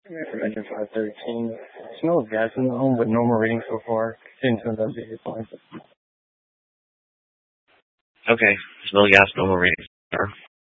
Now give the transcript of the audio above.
Prevention 513. Smell of gas in the home with normal reading so far. Continue to investigate points. Okay. Smell gas, normal reading. Sure.